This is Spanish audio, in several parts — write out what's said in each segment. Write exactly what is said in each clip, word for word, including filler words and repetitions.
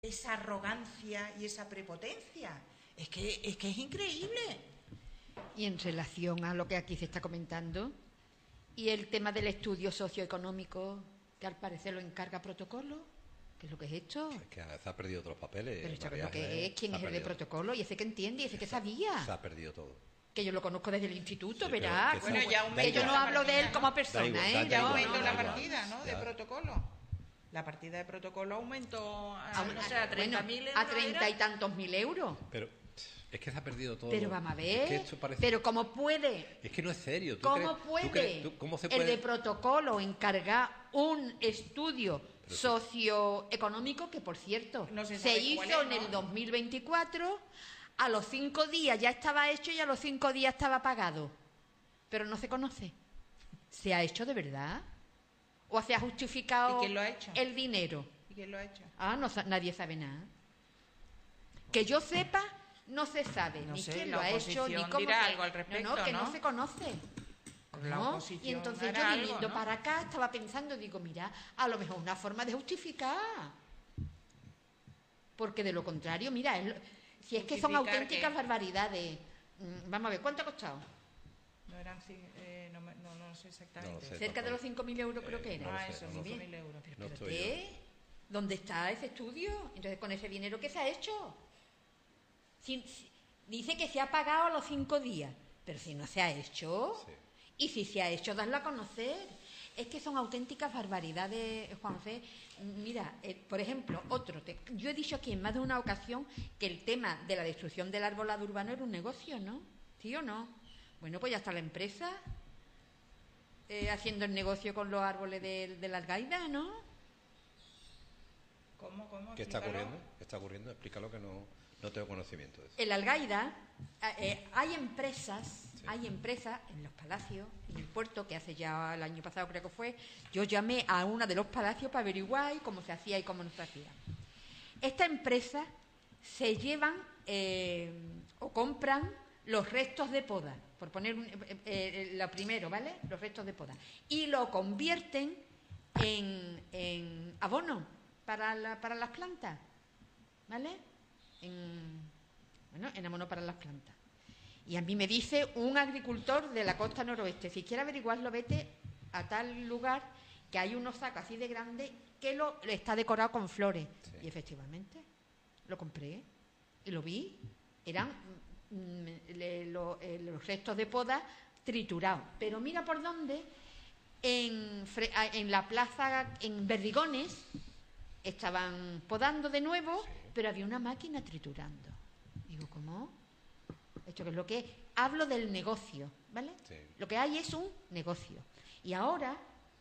esa arrogancia y esa prepotencia. Es que, es que es increíble. Y en relación a lo que aquí se está comentando, y el tema del estudio socioeconómico, que al parecer lo encarga Protocolo, ¿qué es lo que es esto? Es que se ha perdido otros papeles. Pero esto María lo que Ángeles, es, ¿quién se ha es el de perdido. Protocolo? Y ese que entiende, y ese que Se ha- sabía. Se ha perdido todo. Que yo lo conozco desde el instituto, Sí, verá. pero que Bueno, se- ya da aumenta Que yo no la hablo de partida, él ¿no? como persona, Da igual, ¿eh? da Yo Ya igual, no, aumentó da la igual. partida, ¿no? De Ya. protocolo. La partida de protocolo aumentó a, a, no sé, a treinta mil bueno, a treinta y tantos mil euros. Pero es que se ha perdido todo. Pero vamos a ver, Es que esto parece- pero ¿cómo puede? Es que no es serio. ¿Tú ¿Cómo crees- tú puede crees- tú- ¿Cómo se el puede? de protocolo encargar un estudio Pero sí. socioeconómico que, por cierto, No se se, sabe hizo cuál es, en ¿no? el dos mil veinticuatro, a los cinco días ya estaba hecho y a los cinco días estaba pagado? Pero no se conoce. ¿Se ha hecho de verdad? ¿O se ha justificado ¿Y quién lo ha hecho? el dinero? ¿Y quién lo ha hecho? Ah, no, sa- nadie sabe nada. Que yo sepa, no se sabe No ni sé, quién la lo ha hecho, ni oposición cómo dirá se... algo al respecto, no, no, que no, ¿no? se conoce. Pues la ¿No? oposición Y entonces hará yo algo, viniendo ¿no? para acá estaba pensando, digo, mira, a lo mejor una forma de justificar. Porque de lo contrario, mira, es lo- si es que son ¿Justificar auténticas qué? barbaridades. Mm, Vamos a ver, ¿cuánto ha costado? No eran ci- eh, no, me- no, no sé exactamente. No lo sé. Cerca de los cinco mil euros creo que Eh, era. no lo Ah, sé, eso, no lo cinco sé. mil euros. No ¿Pero estoy qué? ¿Dónde está ese estudio? Entonces, con ese dinero, ¿qué se ha hecho? Si- si- dice que se ha pagado a los cinco días, pero si no se ha hecho, Sí. y si se ha hecho, darlo a conocer. Es que son auténticas barbaridades, Juan José. Mira, eh, por ejemplo, otro. te- yo he dicho aquí en más de una ocasión que el tema de la destrucción del arbolado urbano era un negocio, ¿no? ¿Sí o no? Bueno, pues ya está la empresa eh, haciendo el negocio con los árboles de, de la algaida, ¿no? ¿Cómo, cómo? ¿Qué está Explícalo. ocurriendo? ¿Qué está ocurriendo? Explícalo que no, no tengo conocimiento de eso. En la algaida eh, eh, hay empresas, Sí. hay empresas en los palacios, en el puerto, que hace ya el año pasado creo que fue, yo llamé a una de los palacios para averiguar cómo se hacía y cómo no se hacía. Esta empresa se llevan eh, o compran los restos de poda, por poner un- eh, eh, lo primero, ¿vale? Los restos de poda. Y lo convierten en, en abono para, la- para las plantas, ¿vale? En, bueno, en abono para las plantas. Y a mí me dice un agricultor de la costa noroeste, si quiere averiguarlo, vete a tal lugar que hay unos sacos así de grandes que lo está decorado con flores. Sí. Y efectivamente, lo compré y lo vi. Eran mm, le- lo- eh, los restos de poda triturados. Pero mira por dónde, en, fre- a- en la plaza, en Berrigones, estaban podando de nuevo, Sí. pero había una máquina triturando. Digo, ¿cómo? ¿Esto qué es lo que es? Hablo del negocio, ¿vale? Sí. Lo que hay es un negocio. Y ahora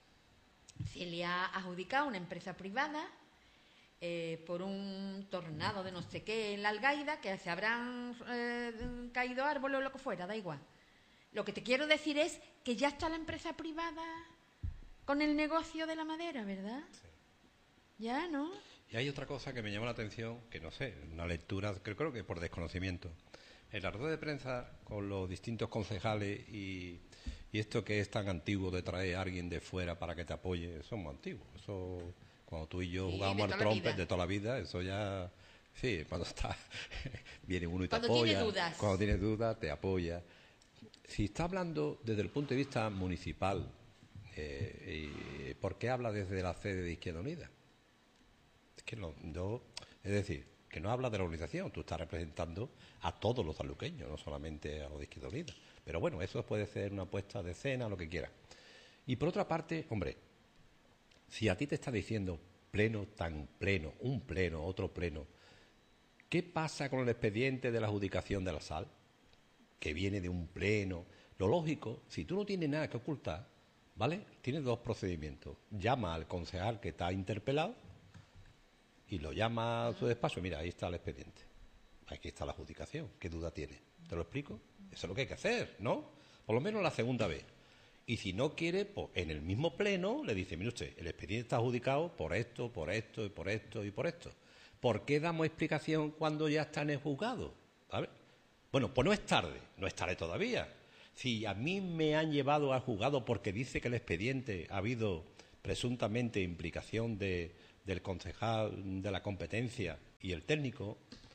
se le ha adjudicado a una empresa privada eh, por un tornado de no sé qué en la Algaida, que se habrán eh, caído árboles o lo que fuera, da igual. Lo que te quiero decir es que ya está la empresa privada con el negocio de la madera, ¿verdad? Sí. Ya, ¿no? Y hay otra cosa que me llama la atención, que no sé, una lectura, creo, creo que por desconocimiento. En la rueda de prensa con los distintos concejales y, y esto que es tan antiguo de traer a alguien de fuera para que te apoye, eso es muy antiguo. Eso, cuando tú y yo Sí, jugábamos de al toda la trompet vida. de toda la vida, eso ya, sí, cuando está, viene uno y te Cuando apoya. tiene dudas. Cuando tienes dudas, te apoya. Si está hablando desde el punto de vista municipal, eh, y ¿por qué habla desde la sede de Izquierda Unida? Es que no, yo, es decir, que no habla de la organización, tú estás representando a todos los sanluqueños, no solamente a los de Izquierda Unida. Pero bueno, eso puede ser una puesta de escena, lo que quieras. Y por otra parte, hombre, si a ti te está diciendo pleno, tan pleno, un pleno, otro pleno, ¿qué pasa con el expediente de la adjudicación de la sal? Que viene de un pleno. Lo lógico, si tú no tienes nada que ocultar, ¿vale? Tienes dos procedimientos. Llama al concejal que está interpelado y lo llama a su despacho. Mira, ahí está el expediente. Aquí está la adjudicación. ¿Qué duda tiene? ¿Te lo explico? Eso es lo que hay que hacer, ¿no? Por lo menos la segunda vez. Y si no quiere, pues en el mismo pleno le dice, mire usted, el expediente está adjudicado por esto, por esto, y por esto, y por esto. ¿Por qué damos explicación cuando ya está en el juzgado? ¿Sabe? Bueno, pues no es tarde, no es tarde todavía. Si a mí me han llevado al juzgado porque dice que el expediente ha habido presuntamente implicación de, del concejal de la competencia Y el técnico,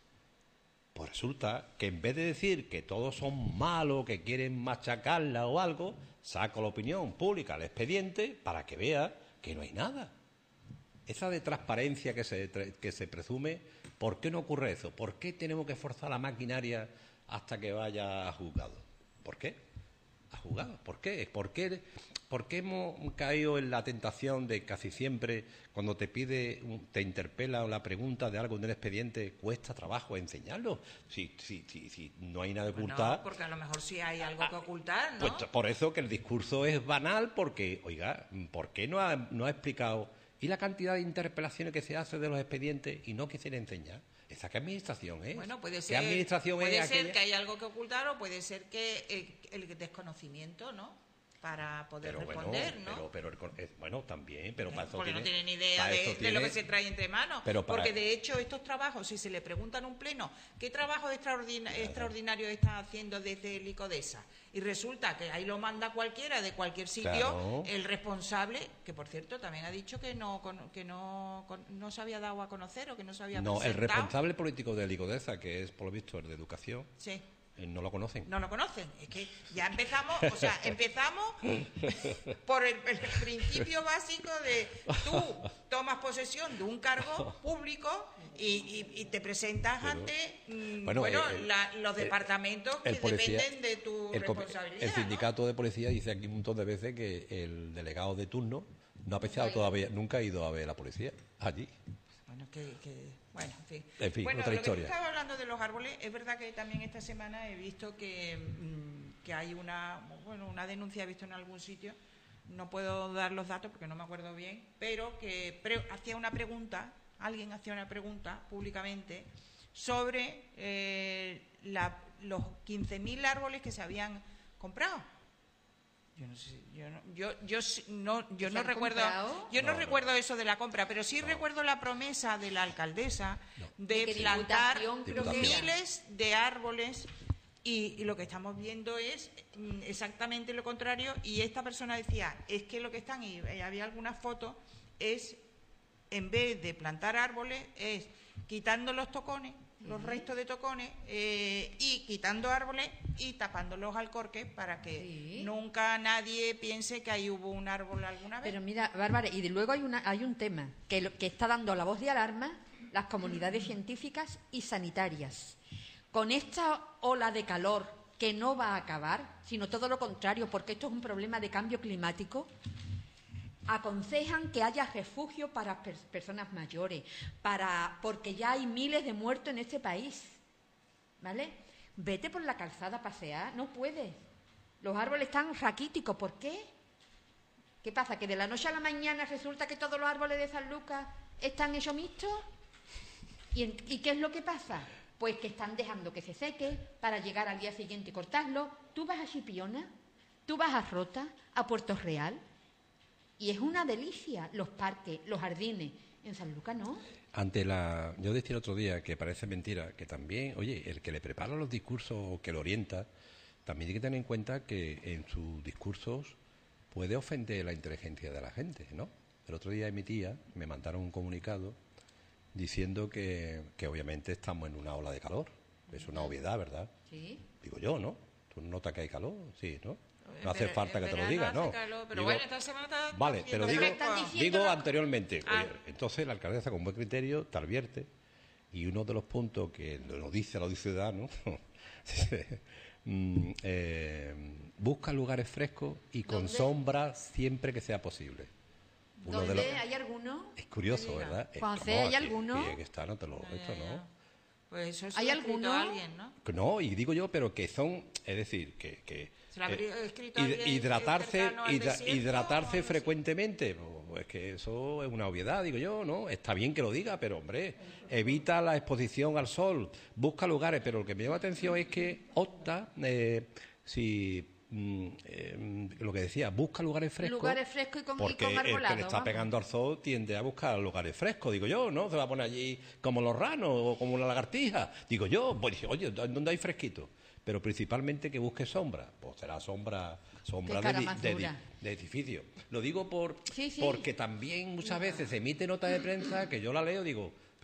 pues resulta que en vez de decir que todos son malos, que quieren machacarla o algo, saca la opinión pública al expediente para que vea que no hay nada. Esa de transparencia que se, que se presume, ¿por qué no ocurre eso? ¿Por qué tenemos que forzar la maquinaria hasta que vaya a juzgado? ¿Por qué? A juzgado. ¿Por qué? ¿Por qué? ¿Por qué hemos caído en la tentación de casi siempre, cuando te pide, te interpela o la pregunta de algo en el expediente, cuesta trabajo enseñarlo? Si, si, si, si no hay nada que ocultar. Bueno, porque a lo mejor sí hay algo que ocultar, ¿no? Pues por eso que el discurso es banal, porque, oiga, ¿por qué no ha, no ha explicado? ¿Y la cantidad de interpelaciones que se hace de los expedientes y no quisiera enseñar? ¿Esa qué administración es? Bueno, puede ¿Qué ser, administración puede es ser aquella? que hay algo que ocultar o puede ser que el, el desconocimiento, ¿no? Para poder Pero responder, bueno, ¿no? pero, pero el- eh, bueno, también, pero para eso Porque tiene, no tienen idea para de, eso de tiene- lo que se trae entre manos. Pero para- Porque de hecho estos trabajos, si se le pregunta en un pleno, ¿qué trabajo extraordina- extraordinario está haciendo desde el ICODESA? Y resulta que ahí lo manda cualquiera de cualquier sitio, Claro. el responsable, que por cierto también ha dicho que no con- que no, con- no se había dado a conocer o que no se había No, el presentado. responsable político de ICODESA, que es por lo visto el de educación, Sí. eh, no lo conocen. No lo conocen. Es que ya empezamos, o sea, empezamos por el, el principio básico de tú tomas posesión de un cargo público y, y- y te presentas Pero- ante mm, bueno, bueno, el- la- los el- departamentos el que policía- dependen de tu el, com- responsabilidad. el ¿no? sindicato de policía dice aquí un montón de veces que el delegado de turno no ha pensado todavía, nunca ha ido a ver a la policía allí. Bueno, que, que- bueno, en fin. En fin, bueno, otra lo que historia. tú estabas hablando de los árboles, es verdad que también esta semana he visto que, mm, que hay una, bueno, una denuncia, he visto en algún sitio, no puedo dar los datos porque no me acuerdo bien, pero que pre- hacía una pregunta, alguien hacía una pregunta públicamente sobre eh, la- los quince mil árboles que se habían comprado. Yo no sé, yo no, yo, yo sí- no, yo ¿Se no han recuerdo, comprado? yo no, No, no. recuerdo eso de la compra, pero sí recuerdo la promesa de la alcaldesa de Que plantar Diputación, creo que Diputación. era. miles de árboles y, y lo que estamos viendo es mm, exactamente lo contrario. Y esta persona decía, es que lo que están, y eh, había algunas fotos, es en vez de plantar árboles, es quitando los tocones, los restos de tocones, eh, y quitando árboles y tapando los alcorques para que Sí. nunca nadie piense que ahí hubo un árbol alguna vez. Pero mira, Bárbara, y de luego hay, una, hay un tema que, lo- que está dando la voz de alarma las comunidades científicas y sanitarias. Con esta ola de calor que no va a acabar, sino todo lo contrario, porque esto es un problema de cambio climático, aconsejan que haya refugio para pers- personas mayores, para porque ya hay miles de muertos en este país, ¿vale? Vete por la calzada a pasear, no puedes. Los árboles están raquíticos, ¿por qué? ¿Qué pasa? ¿Que de la noche a la mañana resulta que todos los árboles de San Lucas están hechos mixtos? ¿Y, en- ¿Y qué es lo que pasa? Pues que están dejando que se seque para llegar al día siguiente y cortarlo. Tú vas a Chipiona, tú vas a Rota, a Puerto Real, y es una delicia los parques, los jardines. En San Lucas no. Ante la, yo decía el otro día que parece mentira, que también, oye, el que le prepara los discursos o que lo orienta, también tiene que tener en cuenta que en sus discursos puede ofender la inteligencia de la gente, ¿no? El otro día mi tía me mandaron un comunicado diciendo que, que obviamente estamos en una ola de calor. Es una obviedad, ¿verdad? Sí. Digo yo, ¿no? ¿Tú notas que hay calor? Sí, ¿no? En No hace vera- falta en que te lo verano diga, hace ¿no? calor, pero Digo, bueno, esta semana está vale, haciendo pero Pero digo, están poco. diciendo digo lo- anteriormente. Ah. Oye, entonces la alcaldesa con buen criterio te advierte y uno de los puntos que lo dice la ciudadano mm, eh, busca lugares frescos y con ¿Dónde? sombra siempre que sea posible. Uno de ¿Dónde los- hay alguno? es curioso, diga. ¿verdad? Eh, Juan ¿cómo? C, ¿hay Aquí- alguno? aquí que está, no te lo esto, ¿no? Pues eso se ¿Hay lo ha escrito alguno? alguien, ¿no? Que No, y digo yo, pero que son, es decir, que, que Se lo ha eh, escrito hid- alguien hidratarse, cercano al hidra- desierto o hidratarse algo así. frecuentemente, pues es que eso es una obviedad, digo yo, ¿no? Está bien que lo diga, pero hombre, evita la exposición al sol, busca lugares, pero lo que me llama la atención es que opta, eh, si mm, eh, lo que decía, busca lugares frescos. Lugares frescos y con, y Porque con el que arbolado. le está vamos. pegando al sol tiende a buscar lugares frescos, digo yo, ¿no? Se va a poner allí como los ranos o como la lagartija. Digo yo, pues, oye, ¿dónde hay fresquito? Pero principalmente que busque sombra. Pues será sombra, sombra Qué de, cara di- más de, di- dura. de edificio. Lo digo por Sí, sí. porque también muchas veces se emite nota de prensa que yo la leo, digo,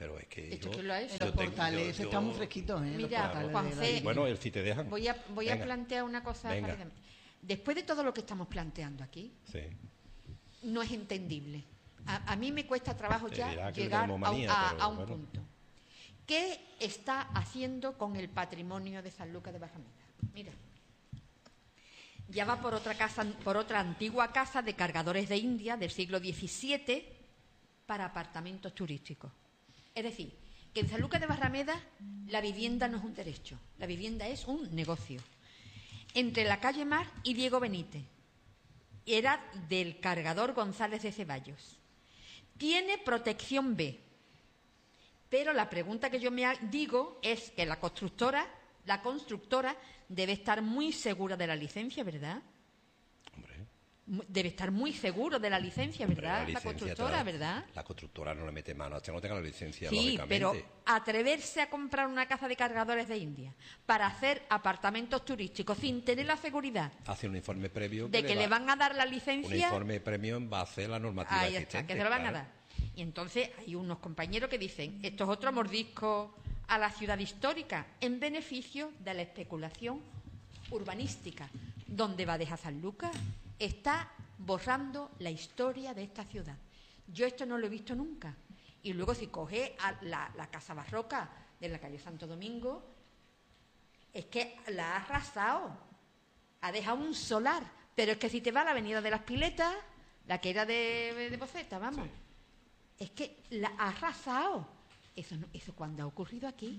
Pero es que ¿Esto yo, quién lo ha hecho? yo Los tengo- portales yo- están muy yo- fresquitos, ¿eh? Los Mira, portales de Juanfe, la Virgen. Bueno, si te dejan. Voy a, voy a Venga. plantear una cosa Venga. rápidamente. Después de todo lo que estamos planteando aquí, Sí. no es entendible. A, a mí me cuesta trabajo Te ya dirá que le llegar a, tenemos manía, a- pero a un bueno. punto. ¿Qué está haciendo con el patrimonio de San Lucas de Barrameda? Mira, ya va por otra casa, por otra antigua casa de cargadores de India del siglo diecisiete para apartamentos turísticos. Es decir, que en San Lucas de Barrameda la vivienda no es un derecho, la vivienda es un negocio. Entre la calle Mar y Diego Benítez. Era del cargador González de Ceballos. Tiene protección B. Pero la pregunta que yo me ha- digo es que la constructora, la constructora debe estar muy segura de la licencia, ¿verdad? Hombre, Mu- Debe estar muy seguro de la licencia, hombre, ¿verdad? La, licencia constructora, te la- ¿verdad? La constructora no le mete mano hasta que no tenga la licencia, Sí, lógicamente. pero atreverse a comprar una casa de cargadores de India para hacer apartamentos turísticos sin tener la seguridad Hace un informe previo de que le van a dar la Un licencia, informe premio en base a la normativa ahí está, existente. que se lo van a claro. dar. Y entonces hay unos compañeros que dicen, esto es otro mordisco a la ciudad histórica en beneficio de la especulación urbanística. ¿Dónde va a dejar San Lucas? Está borrando la historia de esta ciudad. Yo esto no lo he visto nunca. Y luego si coge a la, la casa barroca de la calle Santo Domingo, es que la ha arrasado. Ha dejado un solar. Pero es que si te va a la avenida de las Piletas, la que era de, de Boceta, vamos, es que la ha arrasado. Eso, no- eso cuando ha ocurrido aquí.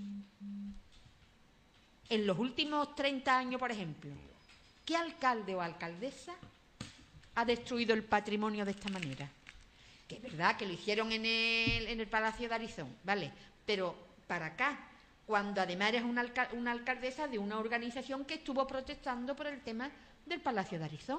En los últimos treinta años, por ejemplo, ¿qué alcalde o alcaldesa ha destruido el patrimonio de esta manera? Que es verdad que lo hicieron en el, en el Palacio de Arizón, ¿vale? Pero para acá, cuando además eres una, alca- una alcaldesa de una organización que estuvo protestando por el tema del Palacio de Arizón.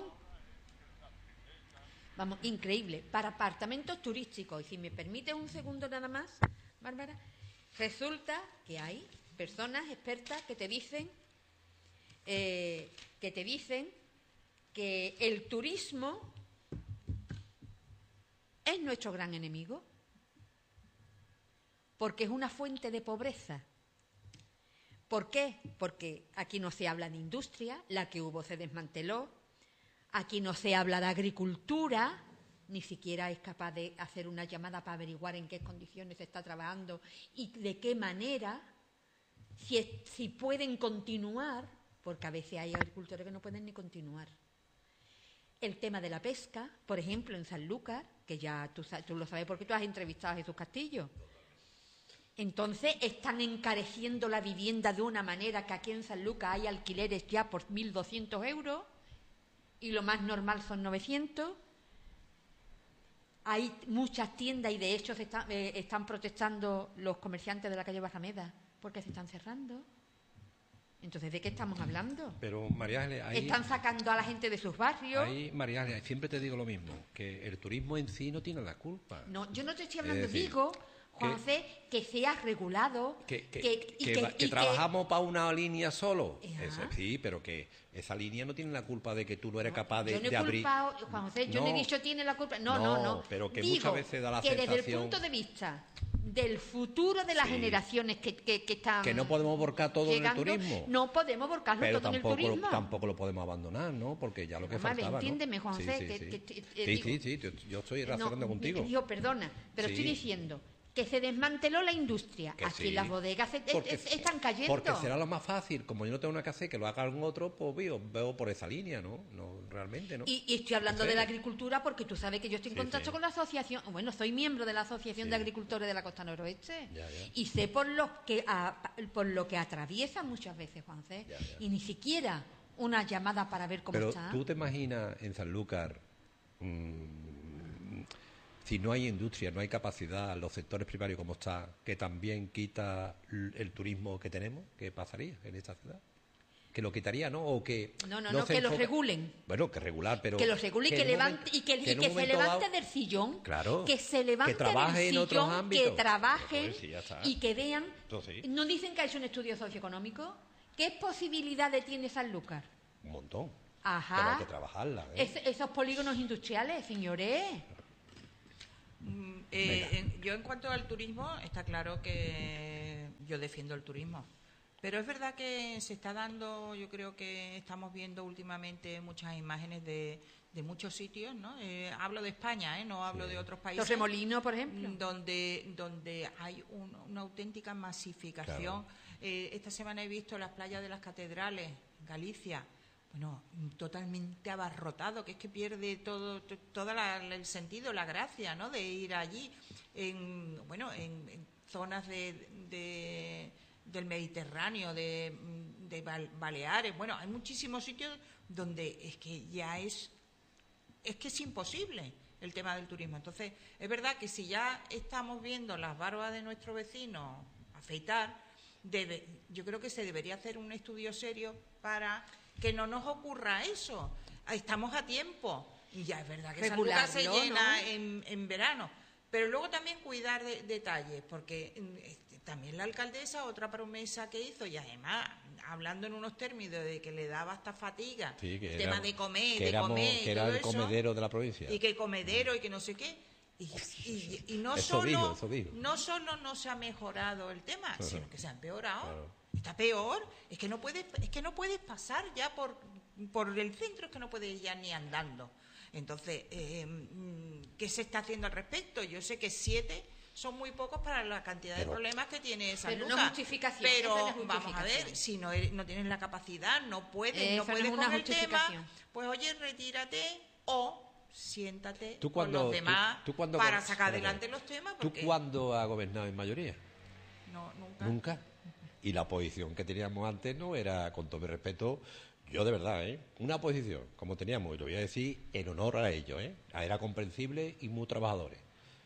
Vamos, increíble. Para apartamentos turísticos, y si me permite un segundo nada más, Bárbara, resulta que hay personas expertas que te dicen eh, que te dicen que el turismo es nuestro gran enemigo, porque es una fuente de pobreza. ¿Por qué? Porque aquí no se habla de industria, la que hubo se desmanteló, aquí no se habla de agricultura, ni siquiera es capaz de hacer una llamada para averiguar en qué condiciones se está trabajando y de qué manera, si, es- si pueden continuar, porque a veces hay agricultores que no pueden ni continuar. El tema de la pesca, por ejemplo, en Sanlúcar, que ya tú, sa- tú lo sabes porque tú has entrevistado a Jesús Castillo. Entonces están encareciendo la vivienda de una manera que aquí en Sanlúcar hay alquileres ya por mil doscientos euros y lo más normal son novecientos. Hay muchas tiendas y de hecho se está- eh, están protestando los comerciantes de la calle Barrameda porque se están cerrando. Entonces, ¿de qué estamos hablando? Pero, María Ángeles, ahí, Están sacando a la gente de sus barrios. ahí, María Ángeles, siempre te digo lo mismo, que el turismo en sí no tiene la culpa. No, yo no te estoy hablando, Es decir, digo, que- Juanfe, que, sea regulado, Que, que, que, y que que- va- que y que- trabajamos para una línea solo. Ajá. Ese- sí, pero que esa línea no tiene la culpa de que tú no eres capaz de, yo no he de abrir. culpado, Juan José, yo no, he No. dicho tiene la culpa. No, no, No, no. pero que Digo muchas veces da la que desde el sensación- punto de vista del futuro de las Sí. generaciones que, que, que están Que no podemos volcar todo llegando, en el turismo. no podemos volcarlo Pero todo en el tampoco, lo- turismo. tampoco lo podemos abandonar, ¿no? Porque ya lo que Vamos a ver, faltaba, ¿no? entiéndeme, Juan Sí, José, sí, que- sí. que- que- Sí, eh, digo- sí, sí, yo, yo estoy razonando No, contigo. Yo, perdona, pero Sí. estoy diciendo que se desmanteló la industria. Que Aquí sí. las bodegas se- Porque- es- están cayendo. Porque será lo más fácil. Como yo no tengo nada que hacer, que lo haga algún otro, pues veo, veo por esa línea, ¿no? No, realmente, ¿no? Y, y estoy hablando No sé. de la agricultura porque tú sabes que yo estoy en Sí, contacto sí. con la asociación, bueno, soy miembro de la Asociación Sí. de Agricultores de la Costa Noroeste Ya, ya. y sé por lo que a- por lo que atraviesa muchas veces, Juanfe, Ya, ya. y ni siquiera una llamada para ver cómo Pero está. tú te imaginas en Sanlúcar, mm, si no hay industria, no hay capacidad, los sectores primarios como está, que también quita l- el turismo que tenemos, ¿qué pasaría en esta ciudad? Que lo quitaría, ¿no? O que No, no, no, se que lo enfoca- regulen. Bueno, que regular, pero Que lo regule y que, en un levante momento- y que, y en un que se momento levante dado- del sillón, Claro, que se levante que trabaje del en otros sillón, ámbitos. que trabajen Pues sí, ya está. y que vean. Entonces, sí. ¿No dicen que ha hecho un estudio socioeconómico? ¿Qué posibilidades tiene Sanlúcar? Un montón. Ajá. Pero hay que trabajarla, ¿eh? Es- esos polígonos industriales, señores. Mm, eh, en- yo en cuanto al turismo, está claro que yo defiendo el turismo. Pero es verdad que se está dando, yo creo que estamos viendo últimamente muchas imágenes de, de muchos sitios, ¿no? Eh, hablo de España, ¿eh? No hablo Sí. de otros países. Torremolinos, por ejemplo. mm, Donde, donde hay un- una auténtica masificación. Eh, esta semana he visto las playas de las catedrales, en Galicia, bueno, mm, totalmente abarrotado, que es que pierde todo, to- toda la- el sentido, la gracia, ¿no? De ir allí. En, bueno, en, en zonas de, de- del Mediterráneo, de, mm, de Bal- Baleares, bueno, hay muchísimos sitios donde es que ya es es que es imposible el tema del turismo. Entonces, es verdad que si ya estamos viendo las barbas de nuestro vecino afeitar, debe, yo creo que se debería hacer un estudio serio para que no nos ocurra eso. Estamos a tiempo. Y ya es verdad que San Lucas se Regularlo, llena ¿no? en, en verano. Pero luego también cuidar de, detalles, porque mm, este, también la alcaldesa, otra promesa que hizo, y además hablando en unos términos de que le daba hasta fatiga Sí, que el era- tema de comer, que de éramos- comer, y que era todo el eso, comedero de la provincia. y que el comedero y que no sé qué. Y, y- y no, Eso solo, dijo, eso dijo. no solo no se ha mejorado el tema, Ajá. sino que se ha empeorado. Claro. Está peor. Es que no puedes, es que no puedes pasar ya por, por el centro, es que no puedes ya ni andando. Entonces, eh, mm, ¿qué se está haciendo al respecto? Yo sé que siete son muy pocos para la cantidad Pero- de problemas que tiene San Pero no Lucas. justificación, Pero esa no es vamos a ver, justificación. si no, eres- no tienes la capacidad, no puedes, Esa no no puedes es una con el tema, justificación. pues oye, retírate o siéntate Tú con cuando- los tú- demás tú cuando para go- sacar espérate. adelante los temas. ¿Tú Porque cuándo has gobernado en mayoría? no, nunca. Nunca. Y la posición que teníamos antes no era, con todo mi respeto, yo de verdad, ¿eh? Una posición, como teníamos, y lo voy a decir en honor a ellos, ¿eh? Era comprensible y muy trabajadores.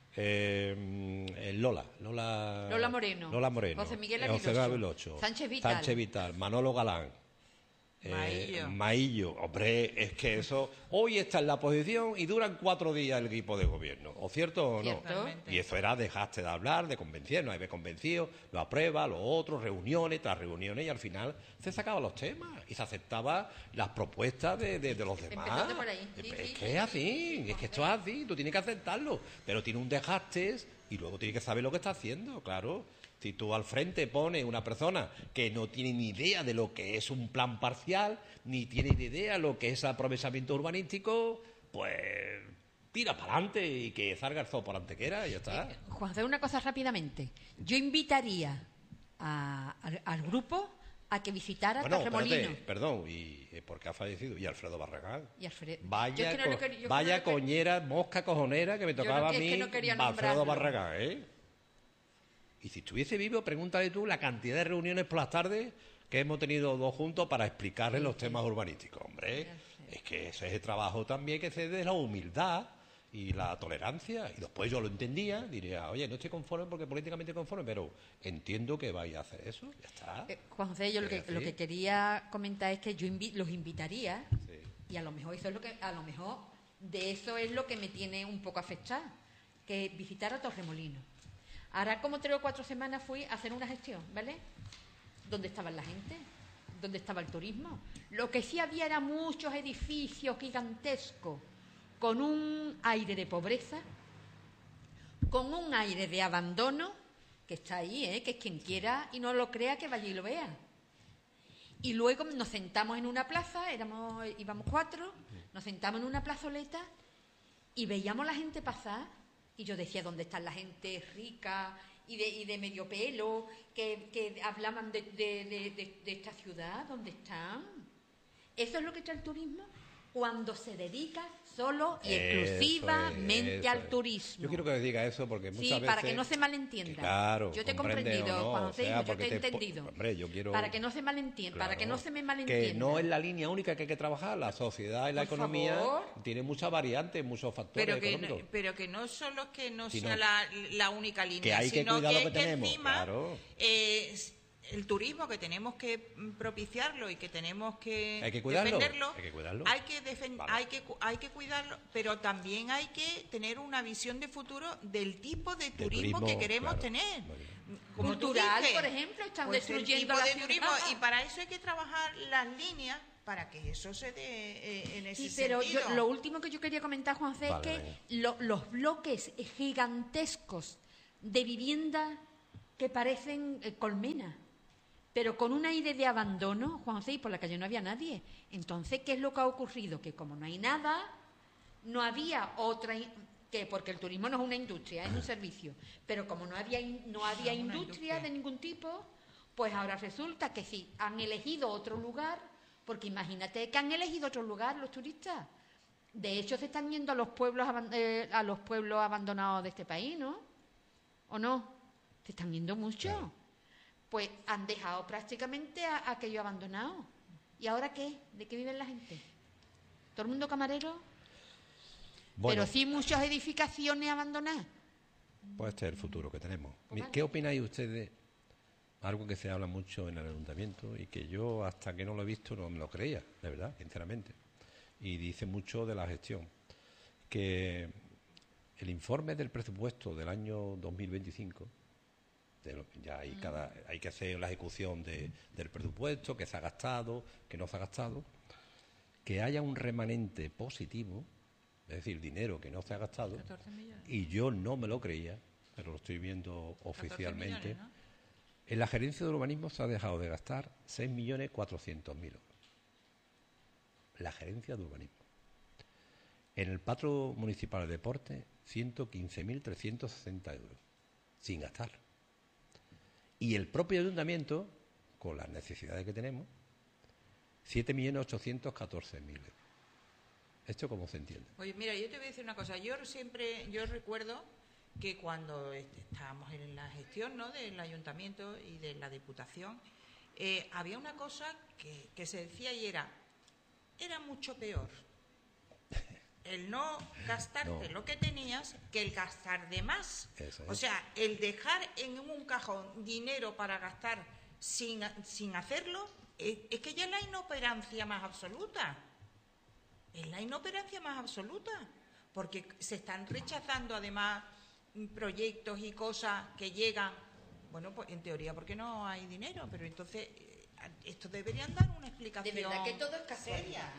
Eh, el Lola, Lola, Lola Moreno. Lola Moreno, José Miguel eh, José Aguiloso. Aguiloso, Sánchez Vital. Sánchez Vital, Manolo Galán. eh, Maillo. Maillo, hombre, es que eso hoy está en la posición y duran cuatro días el equipo de gobierno, ¿o cierto o no? Cierto. Totalmente. Y eso era dejaste de hablar, de convencernos, hay que convencido, lo aprueba, lo otro, reuniones tras reuniones, y al final se sacaban los temas y se aceptaban las propuestas de, de- de los demás. Empezando por ahí. Sí, es sí, que sí, es así, es que esto es así, tú tienes que aceptarlo, pero tiene un desgaste y luego tienes que saber lo que está haciendo, claro. Si tú al frente pones una persona que no tiene ni idea de lo que es un plan parcial, ni tiene ni idea de lo que es aprovechamiento urbanístico, pues tira para adelante y que salga el zoo por antequera y ya está. Juan, hacer una cosa rápidamente. Yo invitaría a- al, al grupo a que visitara Bueno, Torremolinos. espérate, perdón, y eh, porque ha fallecido, y Alfredo Barragán. Y Alfredo. Yo Vaya, es que no lo co- quería- yo vaya creo que- coñera, mosca cojonera que me Yo tocaba no- a es mí, que no quería Alfredo nombrarlo. Barragán, ¿eh? Y si estuviese vivo, pregúntale tú la cantidad de reuniones por las tardes que hemos tenido dos juntos para explicarle los temas urbanísticos, hombre. Ya sé. Es que ese es el trabajo también que se dé de la humildad y la tolerancia. Y después yo lo entendía, diría, oye, no estoy conforme porque políticamente conforme, pero entiendo que vais a hacer eso, ya está. Eh, Juan José, yo lo que, Es lo así. que quería comentar es que yo invi- los invitaría, Sí. y a lo mejor eso es lo que, a lo mejor de eso es lo que me tiene un poco afectada, que visitara Torremolinos. Ahora como tres o cuatro semanas fui a hacer una gestión, ¿vale? ¿Dónde estaba la gente? ¿Dónde estaba el turismo? Lo que sí había era muchos edificios gigantescos, con un aire de pobreza, con un aire de abandono, que está ahí, ¿eh? Que quien quiera y no lo crea, que vaya y lo vea. Y luego nos sentamos en una plaza, éramos, íbamos cuatro, nos sentamos en una plazoleta y veíamos la gente pasar, y yo decía, ¿dónde está la gente rica y de, y de medio pelo que, que hablaban de, de- de- de- de esta ciudad? ¿Dónde están? Eso es lo que trae el turismo cuando se dedica solo y Eso exclusivamente es, eso al es. turismo. Yo quiero que me diga eso porque muchas Sí, veces... para que no se malentienda. Claro, yo te he comprende o comprendido, no, Juan o José, sea, yo porque te he te- entendido. hombre, yo quiero- Para que no se malentienda, para que Claro, no se me malentienda. Que no es la línea única que hay que trabajar. La sociedad y la Por economía favor. tiene muchas variantes, muchos factores Pero que, económicos. no, pero que no solo que no Sino sea la, la única línea, que hay que sino cuidar lo que, que es que tenemos, encima claro. eh, el turismo que tenemos que mm, propiciarlo y que tenemos que, Hay que cuidarlo, defenderlo, hay que cuidarlo. hay que, defen- Vale. hay, que, cu- hay que cuidarlo, pero también hay que tener una visión de futuro del tipo de turismo, turismo, que queremos claro. tener. Muy bien. Como tú Cultural, dices, por ejemplo, están pues el destruyendo tipo la de ciudad. turismo, y para eso hay que trabajar las líneas para que eso se dé eh, en ese Sí, pero sentido. yo, lo último que yo quería comentar, Juanfe, Vale, es que lo- los bloques gigantescos de vivienda que parecen eh, colmenas, pero con un aire de abandono, Juanfe, y por la calle no había nadie. Entonces, ¿qué es lo que ha ocurrido? Que como no hay nada, no había otra... in- que porque el turismo no es una industria, es un servicio. Pero como no había, in- no había No, una industria, industria. de ningún tipo, pues ahora resulta que sí, han elegido otro lugar, porque imagínate que han elegido otro lugar los turistas. De hecho, se están yendo a los pueblos aban- eh, a los pueblos abandonados de este país, ¿no? ¿O no? Se están yendo mucho. Claro. Pues han dejado prácticamente a, a aquello abandonado. ¿Y ahora qué? ¿De qué vive la gente? ¿Todo el mundo camarero? Bueno, Pero sí muchas edificaciones abandonadas. pues este es el futuro que tenemos. Pues vale. ¿Qué opináis ustedes? Algo que se habla mucho en el ayuntamiento y que yo hasta que no lo he visto no me lo creía, de verdad, sinceramente. Y dice mucho de la gestión. Que el informe del presupuesto del año dos mil veinticinco, de lo- ya hay, cada, hay que hacer la ejecución de- del presupuesto, que se ha gastado, que no se ha gastado, que haya un remanente positivo, es decir, dinero que no se ha gastado, catorce millones. y yo no me lo creía, pero lo estoy viendo catorce oficialmente. millones, ¿no? En la gerencia de urbanismo se ha dejado de gastar seis millones cuatrocientos mil euros. La gerencia de urbanismo. En el Patro Municipal de Deporte, ciento quince mil trescientos sesenta euros, sin gastar. Y el propio ayuntamiento, con las necesidades que tenemos, siete millones ochocientos catorce mil euros. ¿Esto cómo se entiende? Oye, mira, yo te voy a decir una cosa. Yo siempre, yo recuerdo que cuando este, estábamos en la gestión, ¿no?, del ayuntamiento y de la diputación, eh, había una cosa que, que se decía y era, era mucho peor el no gastarte No. lo que tenías que el gastar de más. Eso es. O sea, el dejar en un cajón dinero para gastar sin, sin hacerlo, es, es que ya es la inoperancia más absoluta. Es la inoperancia más absoluta, porque se están rechazando además proyectos y cosas que llegan, bueno, pues en teoría porque no hay dinero, pero entonces eh, esto deberían dar una De explicación verdad que todo es seria. casualidad.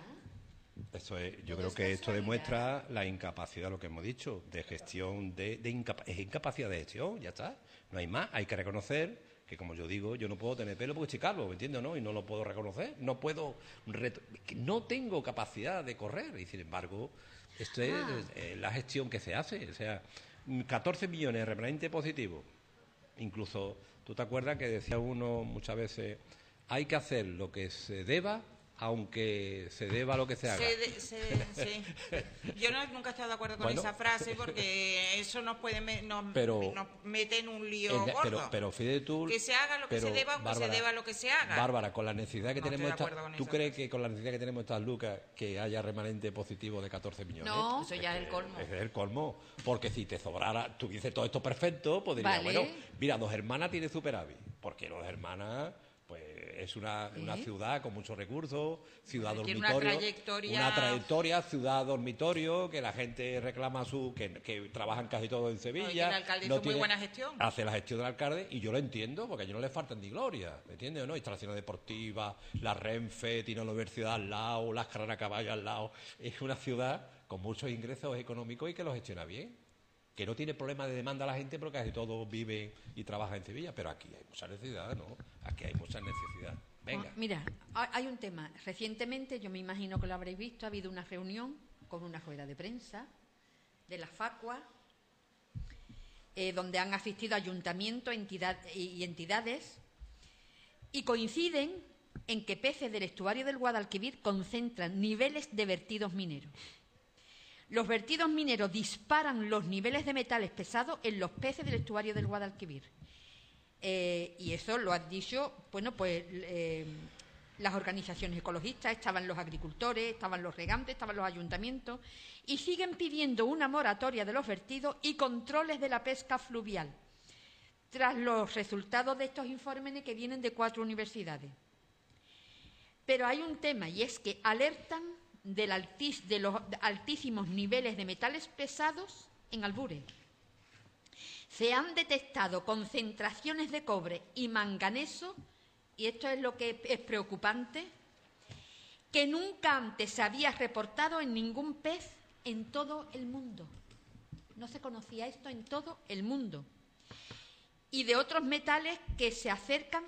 Eso es, yo Todo creo es que esto casualidad. demuestra la incapacidad, lo que hemos dicho, de gestión, de, de incapa- es incapacidad de gestión, ya está. No hay más, hay que reconocer que, como yo digo, yo no puedo tener pelo porque estoy calvo, ¿me entiendes, no? Y no lo puedo reconocer, no puedo, ret- que no tengo capacidad de correr, y sin embargo, esto es Ah. eh, la gestión que se hace, o sea, catorce millones de remanente positivo. Incluso, ¿tú te acuerdas que decía uno muchas veces, hay que hacer lo que se deba, aunque se deba lo que se haga? Se de- se- sí. Yo no, nunca he estado de acuerdo con Bueno. esa frase porque eso nos puede me- nos, Pero- nos mete en un lío El de- gordo. pero, pero fíjate tú, que se haga lo que pero, se deba, aunque Bárbara, se deba lo que se haga. Bárbara, con la necesidad que No estoy tenemos, de esta- acuerdo con ¿tú esa crees frase. que con la necesidad que tenemos estas lucas que haya remanente positivo de catorce millones? No, Eso ya es el colmo. Es el colmo, porque si te sobrara, tuviese todo esto perfecto, pues diría, Vale. bueno, mira, Dos Hermanas tiene superávit, porque Dos Hermanas, pues es una, una ¿Eh? ciudad con muchos recursos, ciudad Tiene una dormitorio, trayectoria- una trayectoria, ciudad dormitorio, que la gente reclama su, que, que trabajan casi todos en Sevilla. No, y que el alcalde hizo muy buena gestión. Hace la gestión del alcalde y yo lo entiendo, porque a ellos no les faltan ni gloria, ¿me entiendes o no? Instalaciones deportivas, la Renfe, tiene la universidad al lado, las carreras a caballo al lado. Es una ciudad con muchos ingresos económicos y que los gestiona bien. Que no tiene problema de demanda a la gente porque casi todos viven y trabajan en Sevilla, pero aquí hay mucha necesidad, ¿no? Aquí hay mucha necesidad. Venga. Ah, Mira, ha- hay un tema. Recientemente, yo me imagino que lo habréis visto, ha habido una reunión con una rueda de prensa de la Facua, eh, donde han asistido ayuntamientos entidad, y, y entidades, y coinciden en que peces del estuario del Guadalquivir concentran niveles de vertidos mineros. Los vertidos mineros disparan los niveles de metales pesados en los peces del estuario del Guadalquivir. Eh, y eso lo han dicho, bueno, pues eh, las organizaciones ecologistas, estaban los agricultores, estaban los regantes, estaban los ayuntamientos, y siguen pidiendo una moratoria de los vertidos y controles de la pesca fluvial, tras los resultados de estos informes que vienen de cuatro universidades. Pero hay un tema, y es que alertan del altis- de los altísimos niveles de metales pesados en Albures. Se han detectado concentraciones de cobre y manganeso, y esto es lo que es preocupante, que nunca antes se había reportado en ningún pez en todo el mundo. No se conocía esto en todo el mundo. Y de otros metales que se acercan